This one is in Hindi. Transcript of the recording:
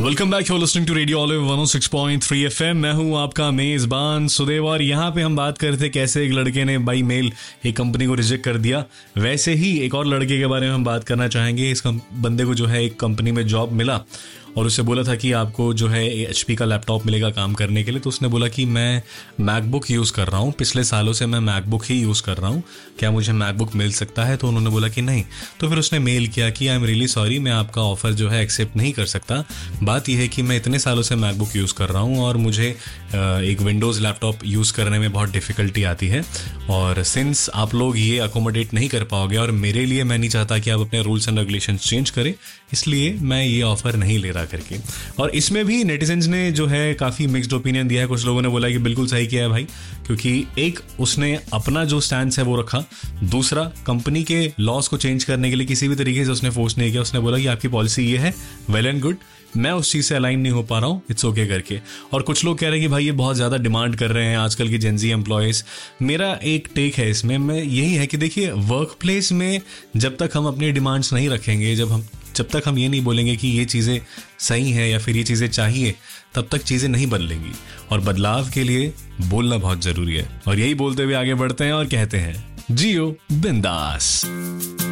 Welcome back, you listening to radio olive 106.3 FM। मैं हूं आपका मेजबान सुदेव और यहाँ पे हम बात कर रहे थे कैसे एक लड़के ने बाई मेल एक कंपनी को रिजेक्ट कर दिया। वैसे ही एक और लड़के के बारे में हम बात करना चाहेंगे। इस बंदे को जो है एक कंपनी में जॉब मिला और उससे बोला था कि आपको जो है HP का लैपटॉप मिलेगा काम करने के लिए। तो उसने बोला कि मैं मैकबुक यूज़ कर रहा हूँ, पिछले सालों से मैं मैकबुक ही यूज़ कर रहा हूँ, क्या मुझे मैकबुक मिल सकता है? तो उन्होंने बोला कि नहीं। तो फिर उसने मेल किया कि आई एम रियली सॉरी, मैं आपका ऑफ़र जो है एक्सेप्ट नहीं कर सकता। बात यह है कि मैं इतने सालों से मैकबुक यूज़ कर रहा हूँ और मुझे एक विंडोज़ लैपटॉप यूज़ करने में बहुत डिफ़िकल्टी आती है, और सिंस आप लोग ये अकोमोडेट नहीं कर पाओगे और मेरे लिए मैं नहीं चाहता कि आप अपने रूल्स एंड रेगुलेशन चेंज करें, इसलिए मैं ये ऑफ़र नहीं ले रहा करके। और इसमें भी नेटिजन्स ने जो है काफ़ी मिक्स्ड ओपिनियन दिया है। कुछ लोगों ने बोला कि बिल्कुल सही किया है भाई, क्योंकि एक उसने अपना जो स्टैंड है वो रखा, दूसरा कंपनी के लॉस को चेंज करने के लिए किसी भी तरीके से उसने फोर्स नहीं किया। उसने बोला कि आपकी पॉलिसी ये है, वेल एंड गुड, मैं उस चीज़ से अलाइन नहीं हो पा रहा हूँ, इट्स ओके करके। और कुछ लोग कह रहे हैं कि भाई ये बहुत ज़्यादा डिमांड कर रहे हैं आजकल की जेनजी एम्प्लॉयज़। मेरा एक टेक है इसमें, मैं यही है कि देखिए, वर्क प्लेस में जब तक हम अपनी डिमांड्स नहीं रखेंगे, जब तक हम ये नहीं बोलेंगे कि ये चीज़ें सही हैं या फिर ये चीज़ें चाहिए, तब तक चीज़ें नहीं बदलेंगी। और बदलाव के लिए बोलना बहुत ज़रूरी है। और यही बोलते हुए आगे बढ़ते हैं और कहते हैं, जियो बिंदास।